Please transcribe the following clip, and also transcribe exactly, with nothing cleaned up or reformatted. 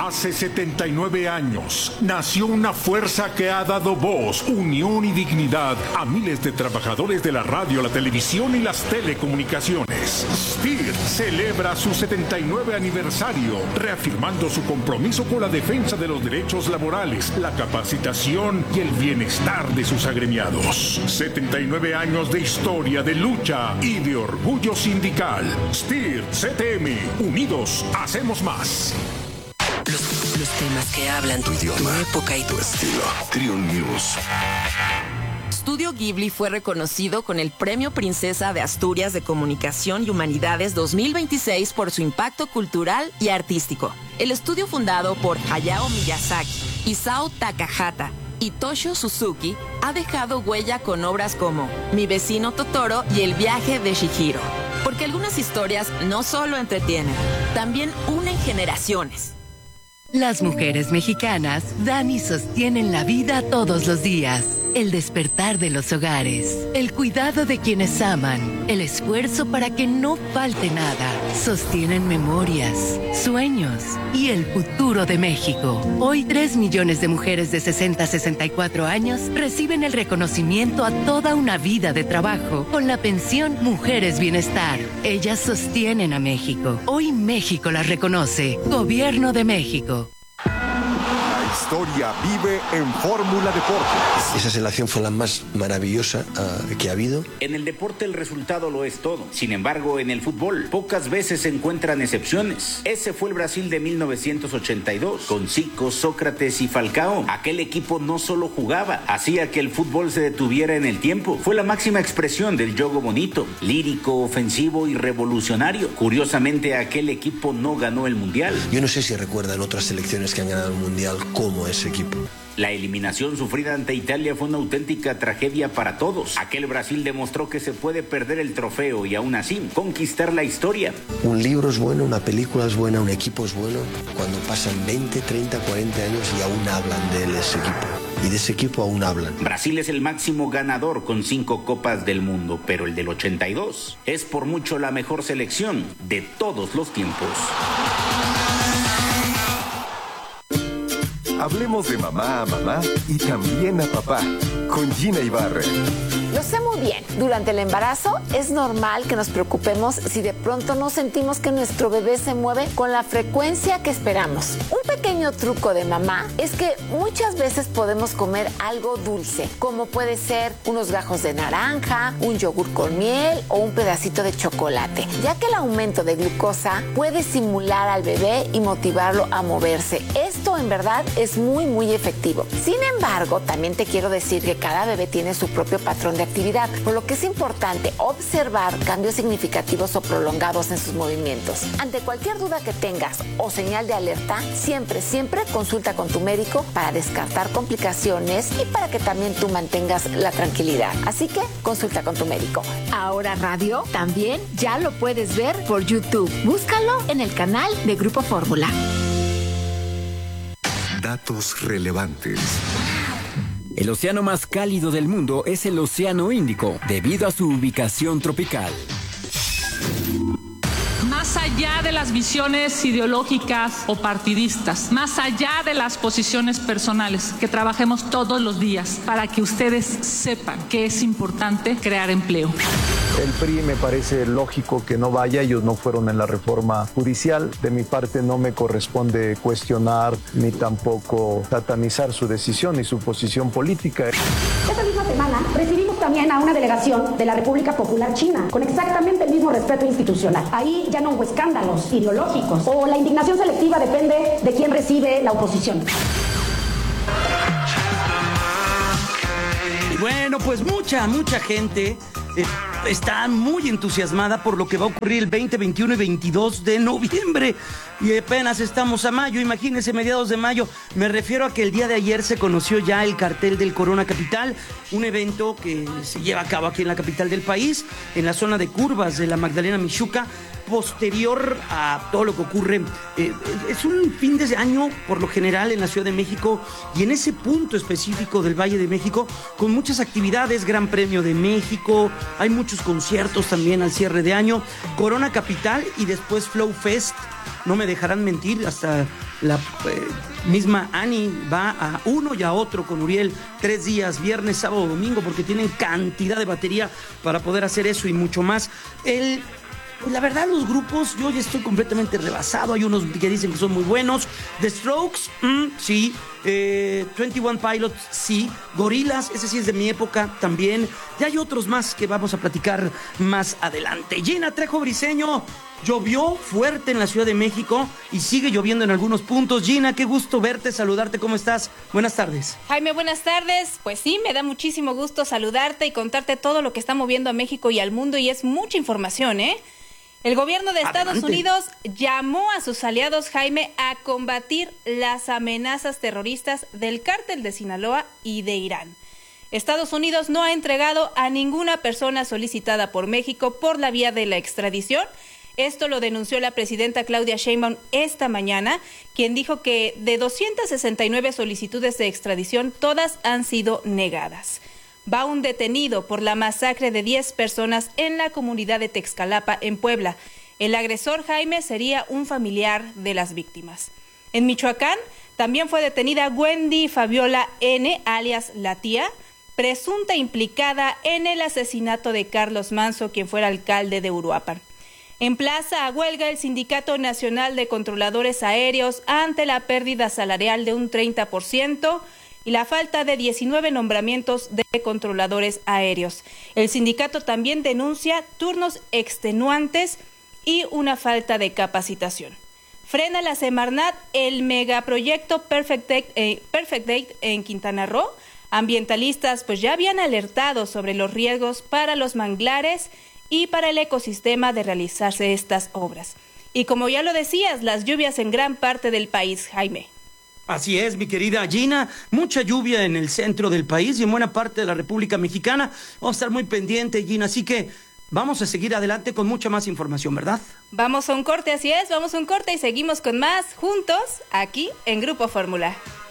Hace setenta y nueve años nació una fuerza que ha dado voz, unión y dignidad a miles de trabajadores de la radio, la televisión y las telecomunicaciones. S T I R celebra su setenta y nueve aniversario, reafirmando su compromiso con la defensa de los derechos laborales, la capacitación y el bienestar de sus agremiados. setenta y nueve años de historia, de lucha y de orgullo sindical. S T I R C T M, unidos hacemos más. Los, los temas que hablan tu idioma, tu época y tu estilo. Triun News. Estudio Ghibli fue reconocido con el Premio Princesa de Asturias de Comunicación y Humanidades dos mil veintiséis por su impacto cultural y artístico. El estudio, fundado por Hayao Miyazaki, Isao Takahata y Toshio Suzuki, ha dejado huella con obras como Mi vecino Totoro y El viaje de Chihiro. Porque algunas historias no solo entretienen, también unen generaciones. Las mujeres mexicanas dan y sostienen la vida todos los días. El despertar de los hogares, el cuidado de quienes aman, el esfuerzo para que no falte nada. Sostienen memorias, sueños y el futuro de México. Hoy, tres millones de mujeres de sesenta a sesenta y cuatro años reciben el reconocimiento a toda una vida de trabajo con la pensión Mujeres Bienestar. Ellas sostienen a México. Hoy México las reconoce. Gobierno de México. La historia vive en Fórmula Deportes. Esa selección fue la más maravillosa uh, que ha habido. En el deporte el resultado lo es todo. Sin embargo, en el fútbol pocas veces se encuentran excepciones. Ese fue el Brasil de mil novecientos ochenta y dos, con Zico, Sócrates y Falcao. Aquel equipo no solo jugaba, hacía que el fútbol se detuviera en el tiempo. Fue la máxima expresión del juego bonito, lírico, ofensivo y revolucionario. Curiosamente, aquel equipo no ganó el Mundial. Yo no sé si recuerdan otras selecciones que han ganado el Mundial como ese equipo. La eliminación sufrida ante Italia fue una auténtica tragedia para todos. Aquel Brasil demostró que se puede perder el trofeo y aún así conquistar la historia. Un libro es bueno, una película es buena, un equipo es bueno cuando pasan veinte, treinta, cuarenta años y aún hablan de él, ese equipo. Y de ese equipo aún hablan. Brasil es el máximo ganador con cinco copas del mundo, pero el del ochenta y dos es por mucho la mejor selección de todos los tiempos. Hablemos de mamá a mamá y también a papá, con Gina Ibarra. Lo sé muy bien. Durante el embarazo es normal que nos preocupemos si de pronto no sentimos que nuestro bebé se mueve con la frecuencia que esperamos. Un pequeño truco de mamá es que muchas veces podemos comer algo dulce, como puede ser unos gajos de naranja, un yogur con miel o un pedacito de chocolate, ya que el aumento de glucosa puede estimular al bebé y motivarlo a moverse. Esto en verdad es muy muy efectivo. Sin embargo, también te quiero decir que cada bebé tiene su propio patrón de actividad, por lo que es importante observar cambios significativos o prolongados en sus movimientos. Ante cualquier duda que tengas o señal de alerta, siempre, siempre consulta con tu médico para descartar complicaciones y para que también tú mantengas la tranquilidad. Así que consulta con tu médico. Ahora Radio también ya lo puedes ver por YouTube. Búscalo en el canal de Grupo Fórmula. Datos relevantes. El océano más cálido del mundo es el Océano Índico, debido a su ubicación tropical. Más allá de las visiones ideológicas o partidistas, más allá de las posiciones personales, que trabajemos todos los días para que ustedes sepan que es importante crear empleo. El P R I me parece lógico que no vaya, ellos no fueron en la reforma judicial. De mi parte no me corresponde cuestionar ni tampoco satanizar su decisión y su posición política. Esta misma semana recibimos también a una delegación de la República Popular China con exactamente el mismo respeto institucional. Ahí ya no hubo escándalos ideológicos o la indignación selectiva depende de quién recibe la oposición. Y bueno, pues mucha, mucha gente eh, está muy entusiasmada por lo que va a ocurrir el veinte, veintiuno y veintidós de noviembre. Y apenas estamos a mayo, imagínense, mediados de mayo. Me refiero a que el día de ayer se conoció ya el cartel del Corona Capital, un evento que se lleva a cabo aquí en la capital del país, en la zona de curvas de la Magdalena Mixhuca, posterior a todo lo que ocurre. Eh, es un fin de año, por lo general, en la Ciudad de México y en ese punto específico del Valle de México, con muchas actividades, Gran Premio de México, hay muchos conciertos también al cierre de año, Corona Capital y después Flow Fest. No me dejarán mentir, hasta la eh, misma Ani va a uno y a otro con Uriel, tres días, viernes, sábado, domingo, porque tienen cantidad de batería para poder hacer eso y mucho más. El... La verdad, los grupos, yo ya estoy completamente rebasado. Hay unos que dicen que son muy buenos. The Strokes, mm, sí. Eh, veintiuno Pilots, sí. Gorillaz, ese sí es de mi época también. Y hay otros más que vamos a platicar más adelante. Gina Trejo Briseño, llovió fuerte en la Ciudad de México y sigue lloviendo en algunos puntos. Gina, qué gusto verte, saludarte. ¿Cómo estás? Buenas tardes. Jaime, buenas tardes. Pues sí, me da muchísimo gusto saludarte y contarte todo lo que está moviendo a México y al mundo, y es mucha información, ¿eh? El gobierno de Estados Adelante. Unidos llamó a sus aliados, Jaime, a combatir las amenazas terroristas del cártel de Sinaloa y de Irán. Estados Unidos no ha entregado a ninguna persona solicitada por México por la vía de la extradición. Esto lo denunció la presidenta Claudia Sheinbaum esta mañana, quien dijo que de doscientas sesenta y nueve solicitudes de extradición, todas han sido negadas. Va un detenido por la masacre de diez personas en la comunidad de Texcalapa, en Puebla. El agresor, Jaime, sería un familiar de las víctimas. En Michoacán también fue detenida Wendy Fabiola N., alias La Tía, presunta implicada en el asesinato de Carlos Manso, quien fuera alcalde de Uruapan. En plaza a huelga el Sindicato Nacional de Controladores Aéreos ante la pérdida salarial de un treinta por ciento y la falta de diecinueve nombramientos de controladores aéreos. El sindicato también denuncia turnos extenuantes y una falta de capacitación. Frena la Semarnat el megaproyecto Perfect Day, eh, Perfect Day en Quintana Roo. Ambientalistas pues ya habían alertado sobre los riesgos para los manglares y para el ecosistema de realizarse estas obras. Y como ya lo decías, las lluvias en gran parte del país, Jaime. Así es, mi querida Gina, mucha lluvia en el centro del país y en buena parte de la República Mexicana. Vamos a estar muy pendientes, Gina, así que vamos a seguir adelante con mucha más información, ¿verdad? Vamos a un corte, así es, vamos a un corte y seguimos con más juntos aquí en Grupo Fórmula.